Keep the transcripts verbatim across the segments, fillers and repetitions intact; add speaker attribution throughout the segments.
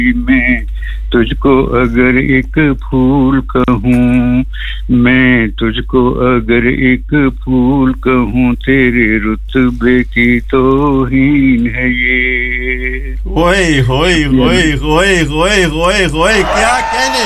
Speaker 1: میں تجھ کو اگر ایک پھول کہوں میں تجھ کو اگر ایک پھول کہوں تیرے رتبے کی توہین ہے یہ
Speaker 2: ہوئے ہوئے ہوئے ہوئے ہوئے ہوئے ہوئے کیا کہنے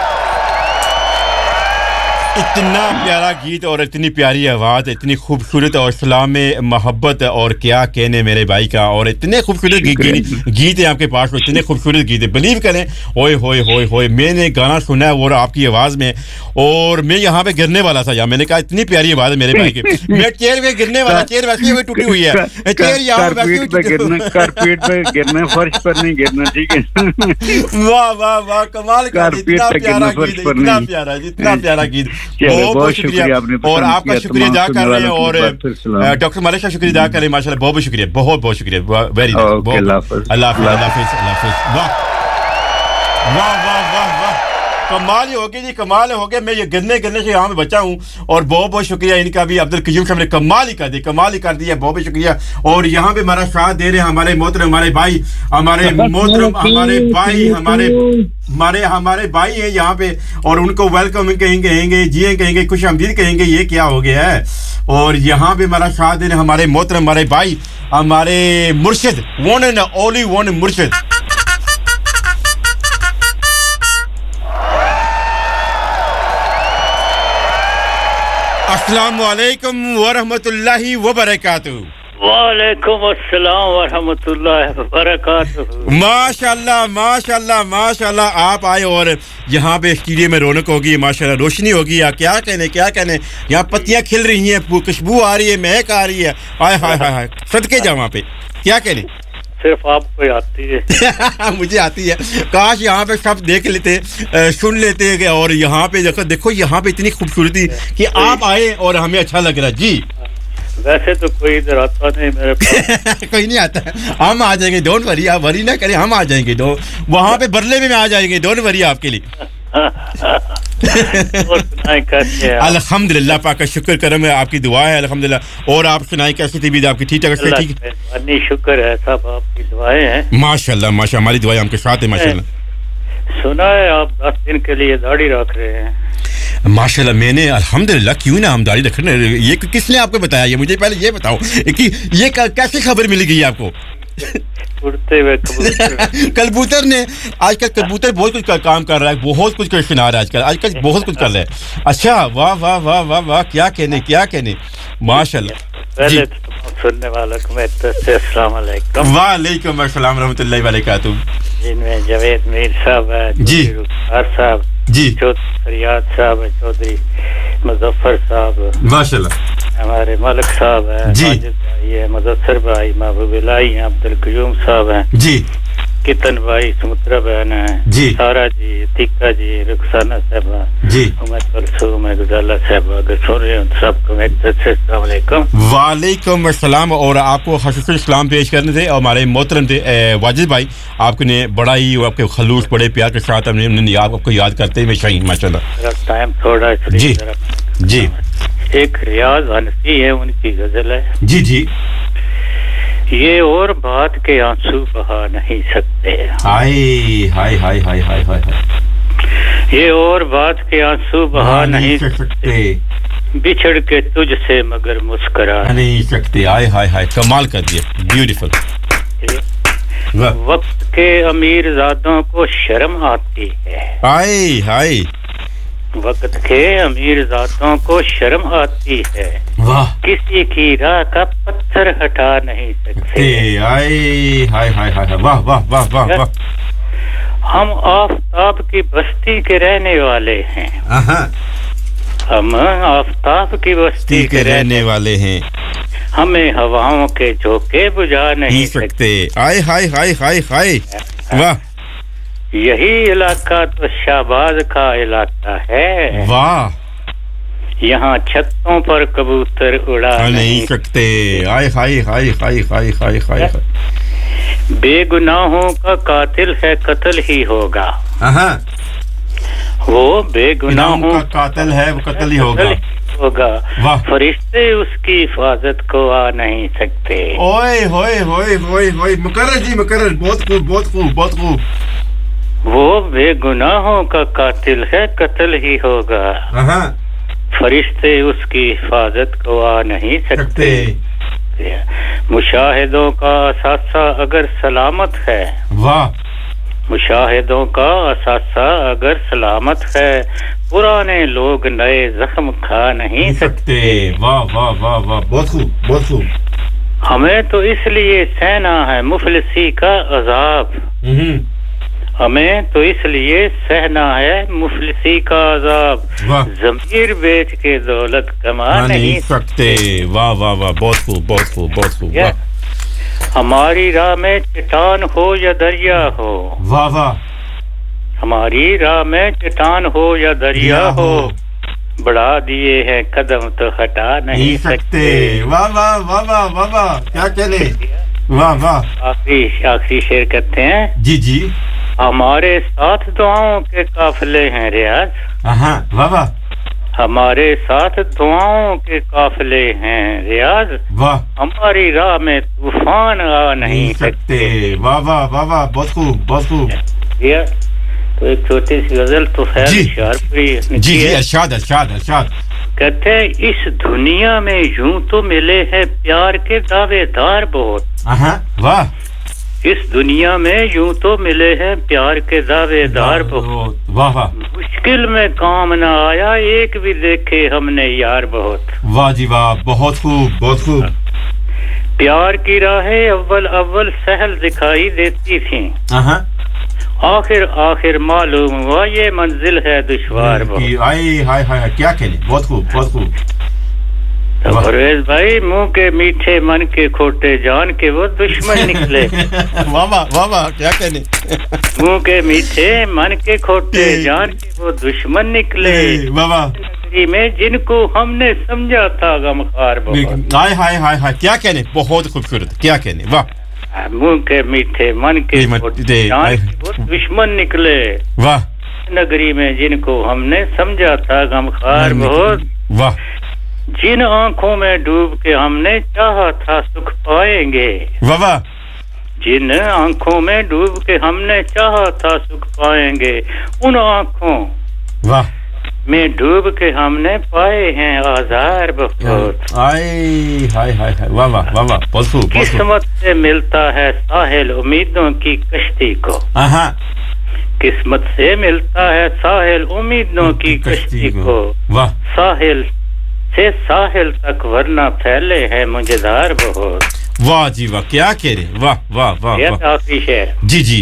Speaker 2: اتنا پیارا گیت اور اتنی پیاری آواز اتنی خوبصورت اور اسلام میں محبت اور کیا کہنے میرے بھائی کا اور اتنے خوبصورت گیت ہیں آپ کے پاس اتنے خوبصورت گیت ہیں بلیو کریں ہوئے ہوئے ہوئے ہوئے میں نے گانا سنا ہے اور آپ کی آواز میں اور میں یہاں پہ گرنے والا تھا یہاں میں نے کہا اتنی پیاری آواز ہے میرے بھائی کی میں چیئر پہ گرنے والا چیئر ویسے ہوئی ٹوٹی ہوئی ہے چیئر یہاں پہ
Speaker 1: گرنا کارپیٹ پہ گرنا فرش پر نہیں گرنا ٹھیک ہے
Speaker 2: واہ واہ واہ کمال کا اتنا پیارا گیت اتنا پیارا اتنا پیارا گیت بہت بہت شکریہ اور آپ کا شکریہ ادا کر رہے ہیں اور ڈاکٹر ملک کا شکریہ ادا کر رہے ہیں ماشاءاللہ بہت بہت شکریہ بہت بہت شکریہ ویری نائس اللہ حافظ اللہ حافظ اللہ حافظ واہ واہ واہ واہ واہ کمال ہی ہو گیا جی کمال ہو گیا میں یہ گرنے گرنے سے یہاں میں بچا ہوں اور بہت بہت شکریہ ان کا بھی عبدالقیوم صاحب نے کمال ہی کر دی کمال ہی کر دیا بہت بہت شکریہ اور یہاں پہ ہمارا ساتھ دے رہے ہیں ہمارے محترم ہمارے بھائی ہمارے محترم ہمارے بھائی ہمارے ہمارے ہمارے بھائی ہیں یہاں پہ اور ان کو ویلکم کہیں گے کہیں گے جی کہیں گے خوش آمدید کہیں گے یہ کیا ہو گیا ہے اور یہاں پہ ہمارا ساتھ دے رہے ہیں ہمارے محترم ہمارے بھائی ہمارے مرشد ون اینڈ اونلی ون مرشد السلام علیکم ورحمۃ اللہ وبرکاتہ
Speaker 3: وعلیکم السلام ورحمۃ اللہ وبرکاتہ
Speaker 2: ماشاءاللہ ماشاءاللہ ماشاءاللہ آپ آئے اور یہاں پہ اسٹوڈیو میں رونق ہوگی ماشاءاللہ روشنی ہوگی یا کیا کہنے کیا کہنے یہاں پتیاں کھل رہی ہیں خوشبو آ رہی ہے مہک آ رہی ہے ہائے ہائے ہائے صدقے جا وہاں پہ کیا کہنے
Speaker 3: صرف آپ کو آتی ہے
Speaker 2: مجھے آتی ہے کاش یہاں پہ سب دیکھ لیتے سن لیتے اور یہاں پہ دیکھو دیکھو یہاں پہ اتنی خوبصورتی کہ آپ آئے اور ہمیں اچھا لگ رہا جی
Speaker 3: ویسے تو کوئی ادھر آتا نہیں میرے پاس
Speaker 2: کوئی نہیں آتا ہم آ جائیں گے ڈونٹ وری آپ وری نہ کریں ہم آ جائیں گے دو وہاں پہ برلے میں آ جائیں گے ڈونٹ وری آپ کے لیے الحمدللہ پاک کا شکر کرم ہے آپ کی دعا ہے الحمدللہ اور آپ سنائیں کیسی طبیعت آپ کی ٹھیک ٹھاک ہے ٹھیک
Speaker 3: ہے شکر ہے صاحب آپ کی دعائیں ہیں
Speaker 2: ماشاءاللہ ماشاءاللہ ہماری دعائیں ہم کے ساتھ ہیں ماشاءاللہ
Speaker 3: سنا ہے آپ دس دن کے لیے داڑھی رکھ رہے ہیں
Speaker 2: ماشاءاللہ میں نے الحمدللہ کیوں نہ ہم داڑھی رکھنے یہ کس نے آپ کو بتایا یہ مجھے پہلے یہ بتاؤ کہ یہ کیسی خبر مل گئی آپ کو
Speaker 3: اڑتے ہوئے
Speaker 2: کبوتر نے آج کل کبوتر بہت کچھ کام کر رہا ہے بہت کچھ کر سنا رہا ہے آج کل آج کل بہت کچھ کر رہا ہے اچھا واہ واہ واہ واہ واہ کیا کہنے کیا کہنے ماشاءاللہ
Speaker 3: پہلے سننے والوں کو میں السلام علیکم
Speaker 2: وعلیکم السلام ورحمۃ اللہ وبرکاتہ
Speaker 3: جن میں جاوید میر صاحب ہے
Speaker 2: جی
Speaker 3: صاحب
Speaker 2: جی
Speaker 3: چودھری فریاد صاحب ہے چودھری مظفر صاحب
Speaker 2: ماشاءاللہ
Speaker 3: ہمارے ملک صاحب ہیں
Speaker 2: جی
Speaker 3: بھائی ہے مظفر بھائی محبوب الہی ہیں عبدالقیوم صاحب ہیں
Speaker 2: جی
Speaker 3: کتن بھائی سمترا بہن ہیں
Speaker 2: جی
Speaker 3: سارا جی تیکا جی رخسانہ صاحبہ
Speaker 2: جی
Speaker 3: امید کلثوم ہے غزالہ صاحبہ اگر سن رہے ہیں سب کو ایک طرح سے السلام علیکم
Speaker 2: وعلیکم السلام اور آپ کو خصوصی اسلام پیش کرنے تھے اور ہمارے محترم تھے واجد بھائی آپ نے بڑا ہی آپ کے خلوص بڑے پیار کے ساتھ ہم نے آپ کو یاد کرتے ہوئے شاہین ماشاءاللہ
Speaker 3: ٹائم تھوڑا
Speaker 2: جی جی
Speaker 3: ایک ریاض حنفی ہے ان کی غزل ہے
Speaker 2: جی جی
Speaker 3: یہ اور بات کے آنسو بہا نہیں سکتے
Speaker 2: ہائے ہائے ہائے ہائے ہائے ہائے
Speaker 3: یہ اور بات کے آنسو بہا نہیں سکتے بچھڑ کے تجھ سے مگر مسکرا
Speaker 2: نہیں سکتے ہائے ہائے ہائے کمال کر دیا بیوٹیفل
Speaker 3: وقت کے امیر زادوں کو شرم آتی ہے
Speaker 2: ہائے ہائے
Speaker 3: وقت کے امیر ذاتوں کو شرم آتی ہے
Speaker 2: واہ
Speaker 3: کسی کی راہ کا پتھر ہٹا نہیں سکتے
Speaker 2: ہائے ہائے ہائے ہائے واہ واہ واہ واہ واہ
Speaker 3: ہم آفتاب کی بستی کے رہنے والے ہیں ہم آفتاب کی بستی کے رہنے
Speaker 2: والے ہیں
Speaker 3: ہمیں ہواؤں کے جھونکے بجھا نہیں سکتے
Speaker 2: ہائے ہائے ہائے ہائے ہائے واہ
Speaker 3: یہی علاقہ تو شہباز کا علاقہ ہے
Speaker 2: واہ
Speaker 3: یہاں چھتوں پر کبوتر اڑا
Speaker 2: نہیں سکتے ہائے ہائے ہائے ہائے ہائے ہائے ہائے
Speaker 3: بے گناہوں کا قاتل ہے قتل ہی ہوگا
Speaker 2: وہ
Speaker 3: بے گناہوں
Speaker 2: کا قاتل ہے وہ قتل ہی ہوگا
Speaker 3: ہوگا فرشتے اس کی حفاظت کو آ نہیں سکتے
Speaker 2: اوئے ہوئے ہوئے ہوئے ہوئے مقرر جی مقرر بہت خوب بہت خوب بہت خوب
Speaker 3: बेगुनाहों का कातिल है, कत्ल ही होगा। फरिश्ते उसकी हिफाजत को आ नहीं सकते। मुशाहिदों का असासा अगर सलामत है,
Speaker 2: वाह,
Speaker 3: मुशाहिदों का असासा अगर सलामत है, पुराने लोग नए जख्म खा नहीं सकते।
Speaker 2: वाह वाह वाह वाह, बहुत खूब बहुत खूब।
Speaker 3: हमें तो इसलिए सहना है मुफलिसी का अजाब, हमें तो इसलिए सहना है मुफलिसी का अजाब, ज़मीर बेच के दौलत कमा नहीं सकते।
Speaker 2: वाह वाह वाह, बहुत खूब बहुत खूब बहुत खूब।
Speaker 3: हमारी राह में चट्टान हो या दरिया हो,
Speaker 2: वाह वाह,
Speaker 3: हमारी राह में चट्टान हो या दरिया हो, बढ़ा दिए हैं कदम तो हटा नहीं सकते।
Speaker 2: वाह वाह वाह वाह वाह वाह, क्या कहने, वाह वाह।
Speaker 3: आखिरी आखिरी शेर कहते हैं,
Speaker 2: जी जी।
Speaker 3: हमारे साथ दुआओं के काफिले हैं रियाज,
Speaker 2: हाँ वाह वाह,
Speaker 3: हमारे साथ दुआओं के काफिले हैं रियाज,
Speaker 2: वाह,
Speaker 3: हमारी राह में तूफान आ नहीं सकते।
Speaker 2: वाह वाह वाह वाह, बहुत खूब बहुत खूब।
Speaker 3: तो एक छोटी सी गजल तो खैर
Speaker 2: जी जी, अरशाद अरशाद अरशाद
Speaker 3: कहते हैं, इस दुनिया में यूं तो मिले हैं प्यार के दावेदार बहुत,
Speaker 2: वाह,
Speaker 3: इस दुनिया में यूं तो मिले हैं प्यार के दावेदार बहुत,
Speaker 2: वाह वाह,
Speaker 3: मुश्किल में काम न आया एक भी देखे हमने यार बहुत।
Speaker 2: वाह जी वाह, बहुत खूब बहुत खूब।
Speaker 3: प्यार की राहें अव्वल अव्वल सहल दिखाई देती थी, आखिर आखिर मालूम हुआ ये मंजिल है दुश्वार बहुत।
Speaker 2: हाय हाय हाय, क्या कहने, बहुत खूब बहुत खूब।
Speaker 3: तो परवेज भाई, मुंह के मीठे मन के खोटे जान के वो दुश्मन निकले।
Speaker 2: वाह वाह वाह वाह, क्या कहने।
Speaker 3: मुंह के मीठे मन के खोटे जान के वो दुश्मन निकले,
Speaker 2: वाह वाह,
Speaker 3: में जिनको हमने समझा था गमखार बहुत।
Speaker 2: हाय हाय हाय हाय, क्या कहने, बहुत खूबसूरत, क्या कहने, वाह।
Speaker 3: मुंह के मीठे मन के खोटे जान के वो दुश्मन निकले,
Speaker 2: वाह,
Speaker 3: नगरी में जिनको हमने समझा था गमखार बहुत।
Speaker 2: वाह,
Speaker 3: जिन आंखों में डूब के हमने चाहा था सुख पाएंगे,
Speaker 2: वाह वाह,
Speaker 3: जिन आंखों में डूब के हमने चाहा था सुख पाएंगे, उन आंखों
Speaker 2: वाह
Speaker 3: में डूब के हमने पाए हैं आज़ार बहुत।
Speaker 2: हाय हाय हाय हाय, वाह वाह वाह वाह, बहुत खूब।
Speaker 3: किस्मत से मिलता है साहिल उम्मीदों की कश्ती को, किस्मत से मिलता है साहिल उम्मीदों की कश्ती को,
Speaker 2: वाह,
Speaker 3: साहिल से साहिल तक वरना फैले हैं मुझदार बहुत।
Speaker 2: वाह जी वाह, क्या कह रहे, वाह वाह वाह।
Speaker 3: आखिरी शेर,
Speaker 2: जी जी।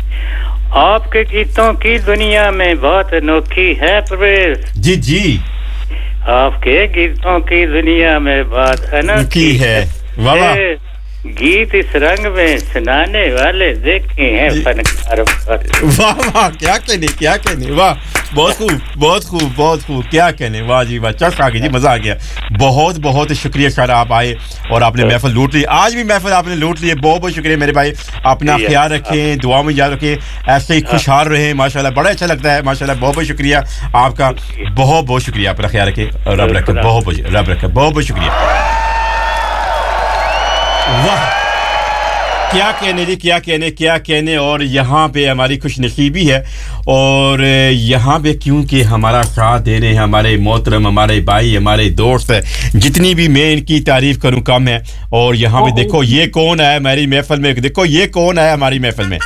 Speaker 3: आपके गीतों की दुनिया में बात अनोखी है परवेज,
Speaker 2: जी जी,
Speaker 3: आपके गीतों की दुनिया में बात अनोखी है।
Speaker 2: वाह वाह,
Speaker 3: गीत इस रंग में सुनाने वाले देखे हैं फनकार।
Speaker 2: वाह वाह, क्या कहने क्या कहने, वाह, बहुत खूब बहुत खूब बहुत खूब, क्या कहने, वाह जी वाह, चल आ गई जी, मजा आ गया। बहुत बहुत शुक्रिया सर, आप आए और आपने महफिल लूट ली, आज भी महफिल आपने लूट ली है। बहुत बहुत शुक्रिया मेरे भाई, अपना ख्याल रखें, दुआ में याद रखें, ऐसे ही खुशहाल रहें माशाल्लाह, बड़ा अच्छा लगता है माशाल्लाह। बहुत बहुत शुक्रिया आपका, बहुत बहुत शुक्रिया, अपना ख्याल रखें, रब रखे, बहुत बहुत रब रखे, बहुत बहुत शुक्रिया। वाह, क्या कहने जी, क्या कहने क्या कहने। और यहाँ पे हमारी खुशनसीबी है, और यहाँ पे क्योंकि हमारा साथ दे रहे हैं हमारे मोहतरम, हमारे भाई, हमारे दोस्त, जितनी भी मैं इनकी तारीफ करूँ कम है। और यहाँ पे देखो ये कौन है हमारी महफिल में, देखो ये कौन है हमारी महफिल में।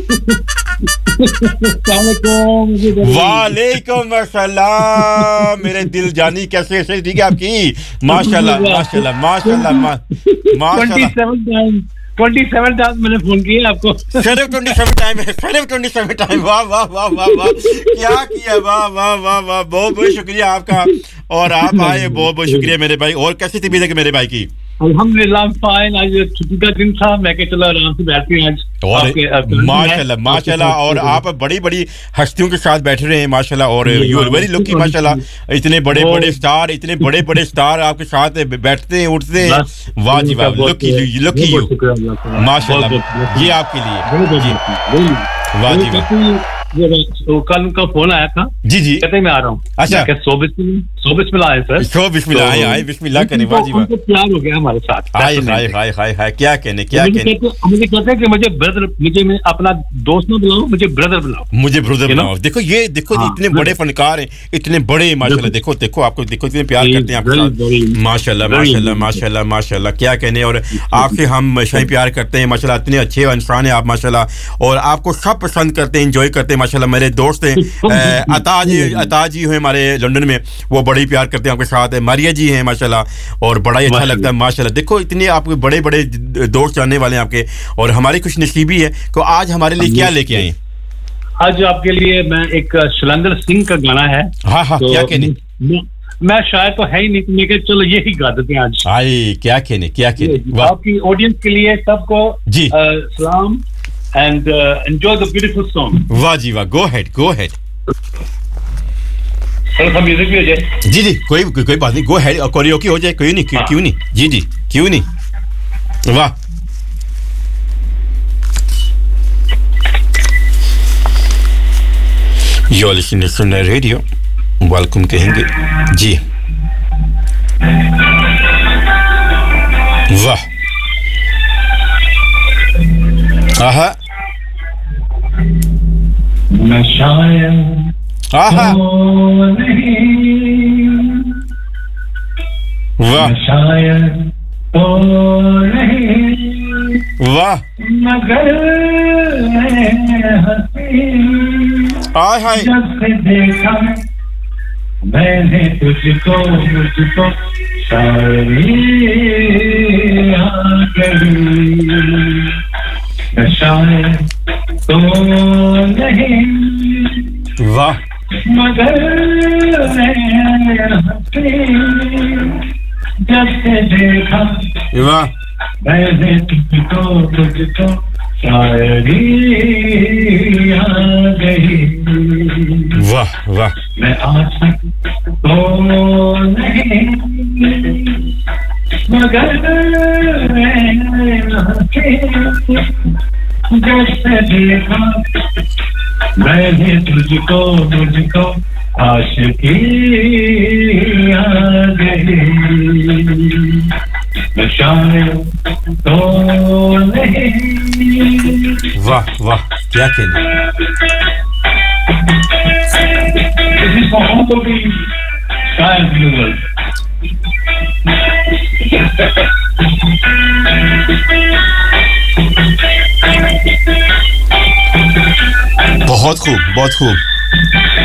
Speaker 2: वालेकुम अस्सलाम मेरे दिल जानी, कैसे कैसे ठीक है आपकी? माशाल्लाह माशाल्लाह माशाल्लाह माशाल्लाह।
Speaker 4: सत्ताईस टाइम मैंने फोन किया आपको,
Speaker 2: सिर्फ सत्ताईस टाइम है, सिर्फ सत्ताईस टाइम। वाह वाह वाह वाह वाह, क्या किया, वाह वाह वाह वाह, बहुत बहुत शुक्रिया आपका, और आप आए, बहुत बहुत शुक्रिया मेरे भाई। और कैसी तबीयत है मेरे भाई की?
Speaker 4: अल्हम्दुलिल्लाह फाइन, आज छुट्टी का दिन था, मैं के चला आराम से बैठते हैं आज।
Speaker 2: माशाल्लाह माशाल्लाह, और आप बड़ी बड़ी हस्तियों के साथ बैठे रहे हैं माशाल्लाह, और यू आर वेरी लकी माशाल्लाह। इतने बड़े बड़े स्टार, इतने बड़े बड़े स्टार आपके साथ बैठते हैं, उठते हैं, वाह जी वाह, लकी लकी यू माशाल्लाह, ये आपके लिए जी, वाह जी वाह।
Speaker 4: कल उनका फोन आया था,
Speaker 2: जी जी
Speaker 4: कहते मैं आ रहा हूँ
Speaker 2: अच्छा
Speaker 4: सौ बिस्मिल्लाह सौ बिस्मिल्लाह है सर
Speaker 2: सौ बिस्मिल्लाह आए आए बिस्मिल्लाह करें वाह जी वाह
Speaker 4: प्यार हो गया हमारे साथ
Speaker 2: हाय हाय हाय हाय हाय क्या कहने क्या कहने
Speaker 4: मुझे कहते हैं कि मुझे ब्रदर मुझे मैं अपना दोस्त ना बुलाओ मुझे ब्रदर बुलाओ
Speaker 2: मुझे ब्रदर बुलाओ देखो ये देखो इतने बड़े फनकार हैं इतने बड़े माशाल्लाह देखो देखो आपको देखो इतने प्यार करते हैं आपके साथ माशाल्लाह माशाल्लाह माशाल्लाह माशाल्लाह क्या कहने और आपसे हम हमेशा ही प्यार करते हैं माशाल्लाह इतने अच्छे इंसान हैं आप माशाल्लाह और आपको सब पसंद करते हैं एंजॉय करते हैं माशाल्लाह मेरे दोस्त हैं अता जी अता जी हैं हमारे लंदन में वो बड़ा ही प्यार करते हैं आपके साथ मारिया जी हैं माशाल्लाह और बड़ा ही अच्छा लगता है माशाल्लाह देखो इतने आपके बड़े बड़े दोस्त जानने वाले हैं आपके और हमारी खुश नसीबी है कि आज हमारे लिए क्या लेके आए
Speaker 4: आज आपके लिए मैं एक शलंगर सिंह का गाना है
Speaker 2: हाँ हाँ क्या कहने
Speaker 4: मैं शायद तो है ही नहीं मैं कहा चलो यही गा देते हैं आज
Speaker 2: आए क्या कहने क्या कहने
Speaker 4: आपकी ऑडियंस के लिए सबको
Speaker 2: जी
Speaker 4: सलाम and enjoy the beautiful song
Speaker 2: वाह जी वाह गो हेड गो हेड
Speaker 4: म्यूजिक भी हो जाए
Speaker 2: जी जी कोई कोई बात नहीं गो हेड और कोरियोकी हो जाए कोई नहीं क्यों क्यों नहीं जी जी क्यों नहीं वाह यू लिसनिंग टू सुनर रेडियो वेलकम कहेंगे जी वाह आहा
Speaker 4: मैं शायद
Speaker 2: आहा वाह
Speaker 4: शायद तो नहीं
Speaker 2: वाह
Speaker 4: मगर
Speaker 2: हाय हाय
Speaker 4: जब से देखा मैंने तुझको मुझको सारी आ गई शायद तो नहीं
Speaker 2: वाह
Speaker 4: मगर जब से देखा
Speaker 2: वाह
Speaker 4: मैंने तुझको तुझको शायरी आ गई
Speaker 2: वाह वाह
Speaker 4: मैं आज तो नहीं मगर जब से देखा मैंने तुझको मुझको आशिकी आ गई मैं शायद तो नहीं
Speaker 2: वाह वाह क्या कहने
Speaker 4: किसी को तो भी शायद मिल
Speaker 2: बहुत खूब बहुत खूब